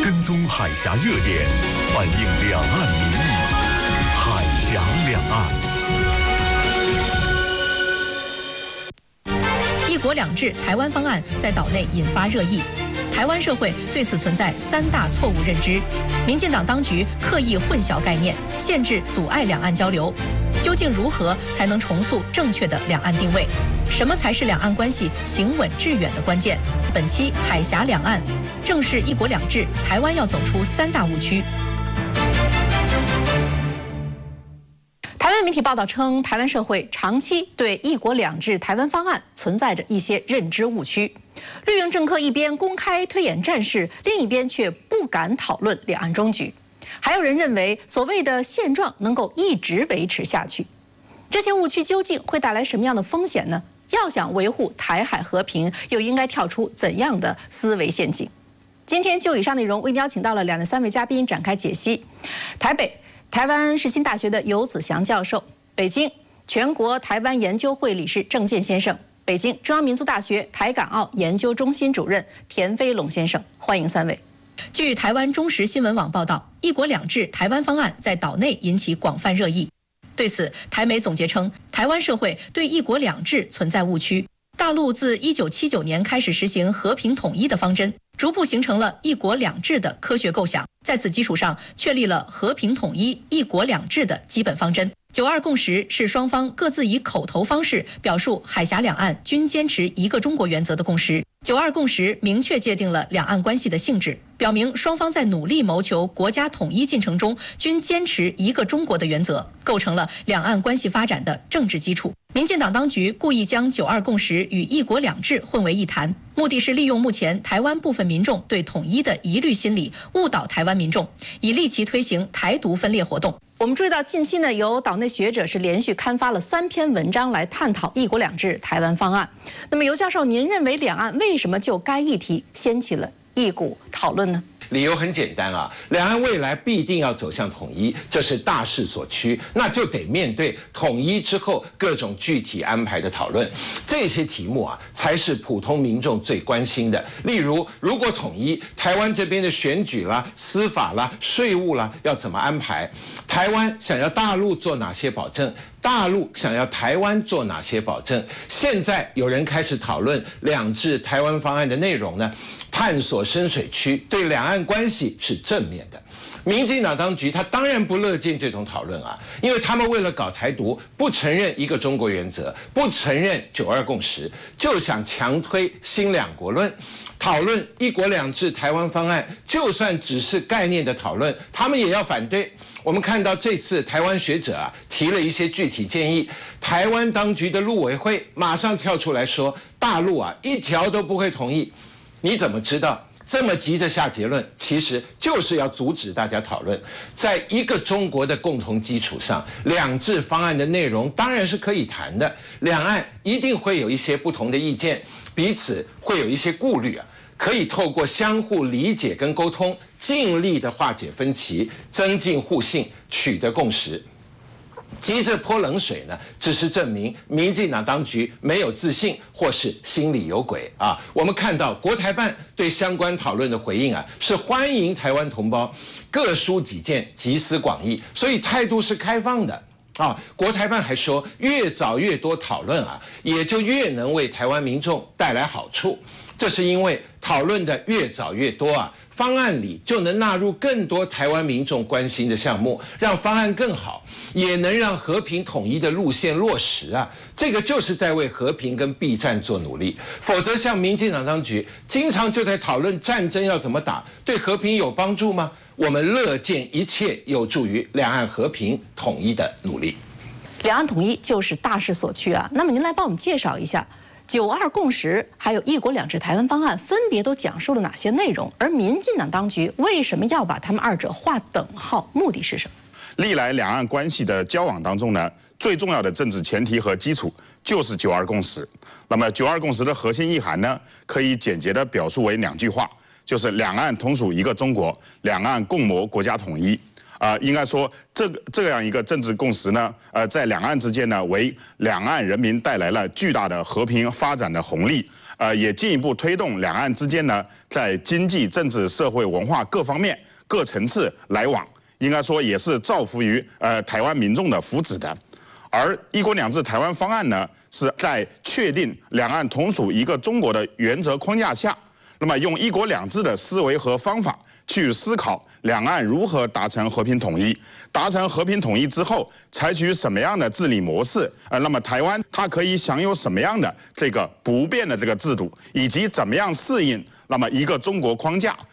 跟踪海峡热点，反映两岸民意。海峡两岸。 一国两制台湾方案在岛内引发热议，台湾社会对此存在3大错误认知。民进党当局刻意混淆概念，限制阻碍两岸交流。究竟如何才能重塑正确的两岸定位？什么才是两岸关系行稳致远的关键？本期海峡两岸，正是一国两制，台湾要走出3大误区。台湾媒体报道称，台湾社会长期对一国两制台湾方案存在着一些认知误区。绿营政客一边公开推演战事，另一边却不敢讨论两岸终局。还有人认为，所谓的现状能够一直维持下去。这些误区究竟会带来什么样的风险呢？要想维护台海和平，又应该跳出怎样的思维陷阱？今天就以上内容，为您邀请到了2到3位嘉宾展开解析。台湾世新大学的游子祥教授，北京全国台湾研究会理事郑健先生，北京中央民族大学台港澳研究中心主任田飞龙先生，欢迎3位。据台湾中时新闻网报道，一国两制台湾方案在岛内引起广泛热议。对此，台媒总结称，台湾社会对一国两制存在误区。大陆自1979年开始实行和平统一的方针，逐步形成了一国两制的科学构想，在此基础上确立了和平统一、一国两制的基本方针。9·2共识是双方各自以口头方式表述海峡两岸均坚持一个中国原则的共识。9·2共识明确界定了两岸关系的性质，表明双方在努力谋求国家统一进程中均坚持一个中国的原则，构成了两岸关系发展的政治基础。民进党当局故意将9·2共识与一国两制混为一谈，目的是利用目前台湾部分民众对统一的疑虑心理，误导台湾民众，以利其推行台独分裂活动。我们注意到，近期呢，有岛内学者是连续刊发了3篇文章来探讨一国两制台湾方案。那么，尤教授，您认为两岸为什么就该议题掀起了一股讨论呢？ 理由很简单啊，两岸未来必定要走向统一，这是大势所趋，那就得面对统一之后各种具体安排的讨论。这些题目啊，才是普通民众最关心的。例如，如果统一，台湾这边的选举啦、司法啦、税务啦，要怎么安排？台湾想要大陆做哪些保证？大陆想要台湾做哪些保证？现在有人开始讨论两制台湾方案的内容呢？探索深水区，对两岸关系是正面的。民进党当局他当然不乐见这种讨论啊，因为他们为了搞台独，不承认一个中国原则，不承认9·2共识，就想强推新两国论。讨论一国两制台湾方案，就算只是概念的讨论，他们也要反对。我们看到这次台湾学者啊提了一些具体建议，台湾当局的陆委会马上跳出来说，大陆啊一条都不会同意。你怎么知道？这么急着下结论，其实就是要阻止大家讨论。在一个中国的共同基础上，两制方案的内容当然是可以谈的，两岸一定会有一些不同的意见，彼此会有一些顾虑啊。可以透过相互理解跟沟通，尽力的化解分歧，增进互信，取得共识。急着泼冷水呢，只是证明民进党当局没有自信，或是心里有鬼啊。我们看到国台办对相关讨论的回应啊，是欢迎台湾同胞各抒己见，集思广益，所以态度是开放的。国台办还说，越早越多讨论啊，也就越能为台湾民众带来好处。这是因为讨论的越早越多啊，方案里就能纳入更多台湾民众关心的项目，让方案更好，也能让和平统一的路线落实啊。这个就是在为和平跟避战做努力。否则像民进党当局经常就在讨论战争要怎么打，对和平有帮助吗？我们乐见一切有助于两岸和平统一的努力。 两岸统一就是大势所趋啊。那么您来帮我们介绍一下9·2共识还有一国两制台湾方案分别都讲述了哪些内容，而民进党当局为什么要把他们2者划等号，目的是什么？ 历来两岸关系的交往当中呢，最重要的政治前提和基础就是9·2共识。那么9·2共识的核心意涵呢，可以简洁地表述为2句话，就是两岸同属一个中国，两岸共谋国家统一。应该说这样一个政治共识呢，在两岸之间呢，为两岸人民带来了巨大的和平发展的红利， 也进一步推动两岸之间呢，在经济、政治、社会、文化各方面各层次来往，应该说也是造福于台湾民众的福祉的。而“一国两制”台湾方案呢，是在确定两岸同属一个中国的原则框架下，那么用“一国两制”的思维和方法去思考两岸如何达成和平统一，达成和平统一之后，采取什么样的治理模式？那么台湾它可以享有什么样的这个不变的这个制度，以及怎么样适应那么一个中国框架